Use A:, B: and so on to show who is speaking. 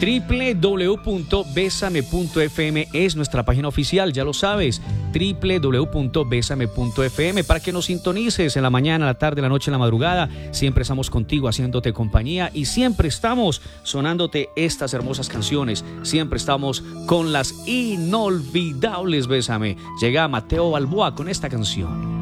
A: www.besame.fm es nuestra página oficial, ya lo sabes, www.besame.fm, para que nos sintonices en la mañana, la tarde, la noche, en la madrugada. Siempre estamos contigo haciéndote compañía y siempre estamos sonándote estas hermosas canciones. Siempre estamos con las inolvidables Bésame. Llega Mateo Balboa con esta canción.